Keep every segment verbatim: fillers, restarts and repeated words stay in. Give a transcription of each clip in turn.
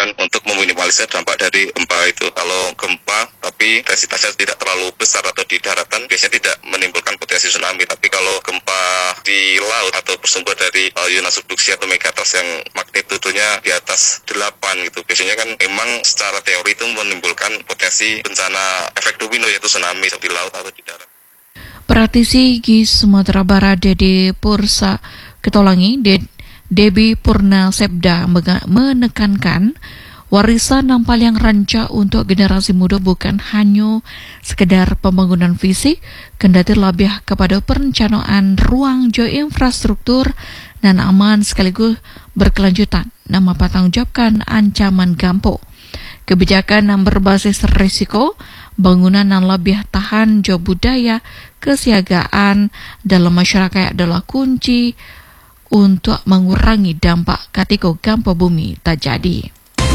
dilakukan untuk meminimalisir dampak dari gempa itu. Kalau gempa tapi intensitasnya tidak terlalu besar atau di daratan, biasanya tidak menimbulkan potensi tsunami. Tapi kalau gempa di laut atau bersumber dari uh, yunan subduksi atau megatrust yang magnitudenya di atas delapan gitu, biasanya kan memang secara teori itu menimbulkan potensi bencana efek domino, yaitu tsunami di laut atau di darat. Praktisi G I S Sumatera Barat Dede Pursa Ketolangi, Debbie Purna Sepda menekankan warisan nampal yang rancak untuk generasi muda bukan hanya sekedar pembangunan fisik, kendati lebih kepada perencanaan ruang geoinfrastruktur dan aman sekaligus berkelanjutan, nama bertanggungjawabkan ancaman gampo. Kebijakan yang berbasis risiko, bangunan yang lebih tahan jo budaya, kesiagaan dalam masyarakat adalah kunci untuk mengurangi dampak ketika gempa bumi terjadi.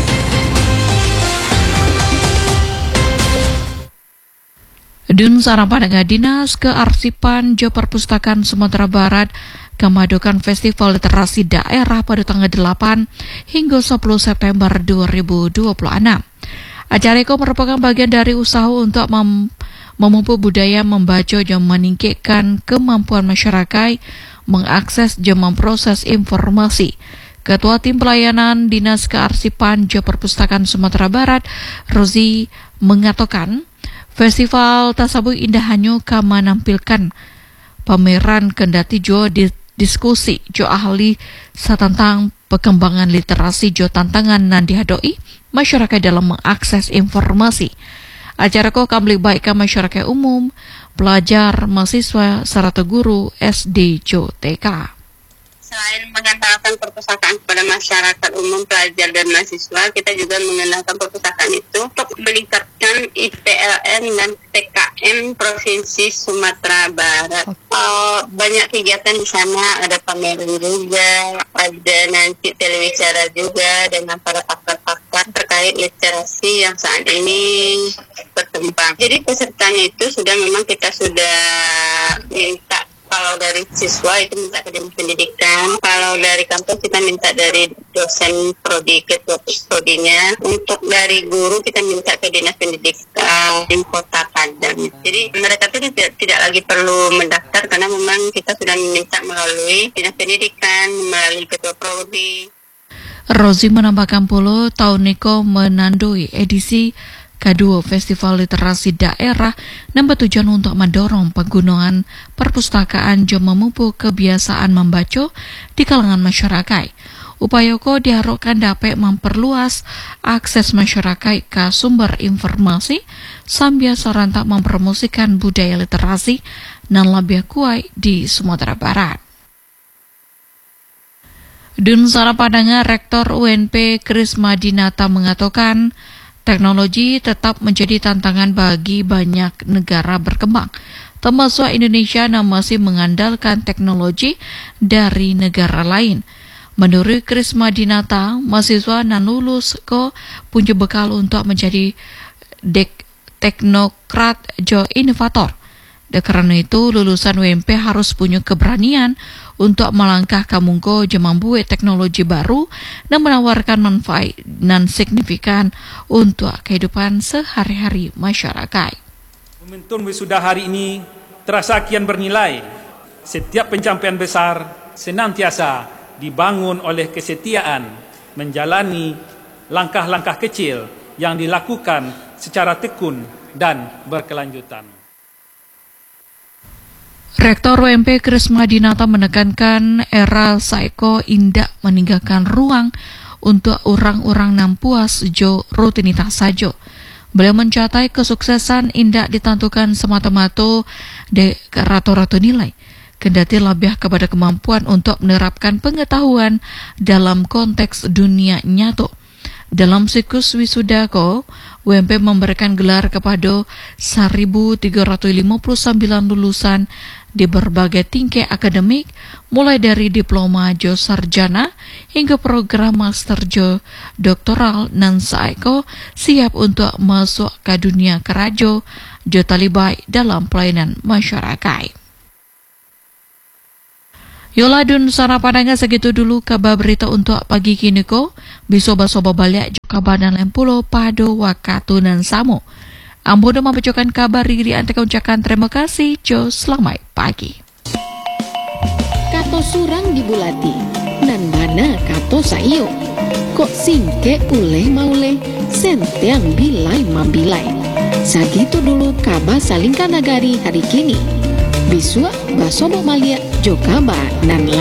Dun sarapan dengan Dinas Kearsipan Jo Perpustakaan Sumatera Barat memadukan Festival Literasi Daerah pada tanggal delapan hingga sepuluh September dua ribu dua puluh enam. Acara itu merupakan bagian dari usaha untuk mem- memupuk budaya membaca dan meningkatkan kemampuan masyarakat mengakses dan memproses informasi. Ketua Tim Pelayanan Dinas Kearsipan Jo Perpustakaan Sumatera Barat, Rozi, mengatakan festival tersebut indah hanya kama menampilkan pameran kendati jo di diskusi jo ahli tentang perkembangan literasi jo tantangan nan dihadoi masyarakat dalam mengakses informasi. Acara ko kambali baik ke masyarakat umum, pelajar, mahasiswa, serta guru S D jo T K. Selain mengenalkan perpustakaan kepada masyarakat umum, pelajar dan mahasiswa, kita juga mengenalkan perpustakaan itu untuk meningkatkan I P L N dan P K M Provinsi Sumatera Barat. Uh, banyak kegiatan di sana, ada pameran juga, ada nanti telewicara juga dengan para pakar-pakar terkait literasi yang saat ini berkembang. Jadi pesertanya itu sudah memang kita sudah minta. Kalau dari siswa itu minta ke dinas pendidikan, kalau dari kampus kita minta dari dosen prodi, ketua prodinya, untuk dari guru kita minta ke dinas pendidikan di Kota Padang. Jadi mereka itu tidak, tidak lagi perlu mendaftar karena memang kita sudah minta melalui dinas pendidikan, melalui ketua prodi. Rozi menambahkan pula tahun Niko menandui edisi kedua Festival Literasi Daerah yang bertujuan untuk mendorong penggunaan perpustakaan dan memupuk kebiasaan membaca di kalangan masyarakat. Upaya ko diharapkan dapat memperluas akses masyarakat ke sumber informasi sambil serentak mempromosikan budaya literasi yang lebih kuat di Sumatera Barat. Dun Sarapadanga Rektor U N P Krisma Dinata mengatakan teknologi tetap menjadi tantangan bagi banyak negara berkembang, termasuk Indonesia yang masih mengandalkan teknologi dari negara lain. Menurut Krisma Dinata, mahasiswa yang lulus ko punya bekal untuk menjadi dek- teknokrat jo inovator. Karena itu, lulusan U M P harus punya keberanian untuk melangkah ke mungko dan membuat teknologi baru dan menawarkan manfaat non signifikan untuk kehidupan sehari-hari masyarakat. Momentum wisuda hari ini terasa kian bernilai. Setiap pencapaian besar senantiasa dibangun oleh kesetiaan menjalani langkah-langkah kecil yang dilakukan secara tekun dan berkelanjutan. Rektor U M P Krisma Dinata menekankan era saiko indak meninggalkan ruang untuk orang-orang yang puas jo rutinitas saja. Beliau mencapai kesuksesan indak ditentukan semata-mata de rata-rata nilai, kendati lebih kepada kemampuan untuk menerapkan pengetahuan dalam konteks dunia nyata. Dalam siklus wisuda ko, U M P memberikan gelar kepada seribu tiga ratus lima puluh sembilan lulusan di berbagai tingkat akademik, mulai dari diploma jo sarjana hingga program master jo doktoral dan saiko siap untuk masuk ke dunia kerajo jo talibai dalam pelayanan masyarakat. Yola dun sarapananga segitu dulu kabar berita untuk pagi kini ko. Bisoba-soba balik juga badan lempulo pado wakatu dan samo. Ambodo membacakan kabar riri ante ucapan terima kasih. Jo, selamat pagi. Kato surang dibulati, nan mana kato sayo. Kok singke uleh mauleh, senteang bilai mabilai. Sagitu dulu kabar salingkan nagari hari kini. Bisua basobo malia jo kabar nan